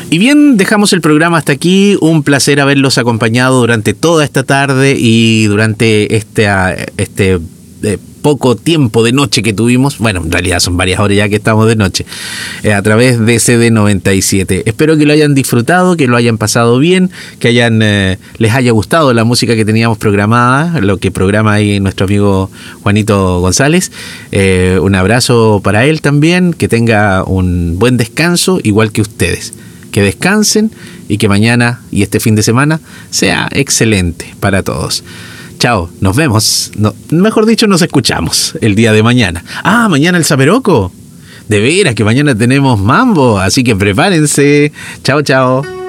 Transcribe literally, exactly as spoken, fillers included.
Y bien, dejamos el programa hasta aquí. Un placer haberlos acompañado durante toda esta tarde y durante este, este eh, poco tiempo de noche que tuvimos. Bueno, en realidad son varias horas ya que estamos de noche, eh, a través de C D noventa y siete. Espero que lo hayan disfrutado, que lo hayan pasado bien, que hayan eh, les haya gustado la música que teníamos programada, lo que programa ahí nuestro amigo Juanito González. Eh, un abrazo para él también, que tenga un buen descanso, igual que ustedes. Que descansen y que mañana y este fin de semana sea excelente para todos. Chao, nos vemos. No, mejor dicho, nos escuchamos el día de mañana. Ah, mañana el Zaperoco. De veras que mañana tenemos mambo, así que prepárense. Chao, chao.